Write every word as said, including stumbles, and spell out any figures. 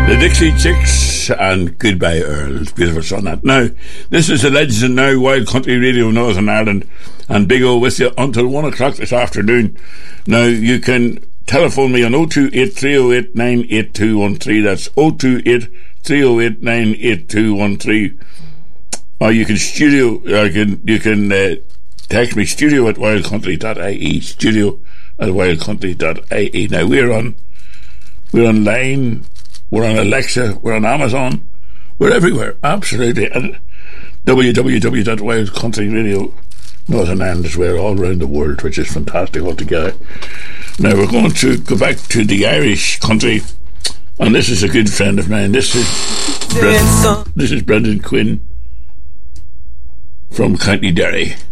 The Dixie Chicks and Goodbye Earl. It's beautiful sonnet. Now, this is the Legends and Now Wild Country Radio Northern Ireland, and Big O with you until one o'clock this afternoon. Now, you can telephone me on oh two eight, three oh eight, nine eight two one three. That's oh two eight, three oh eight, nine eight two one three. Or you can studio, or you can, you can uh, text me studio at wildcountry dot I E. Studio at wildcountry dot I E. Now, we're on, we're online. We're on Alexa, we're on Amazon, we're everywhere, absolutely. And w w w dot wild country radio Northern Ireland is where all around the world, which is fantastic altogether. Now we're going to go back to the Irish country, and this is a good friend of mine. This is Brendan, this is Brendan Quinn from County Derry.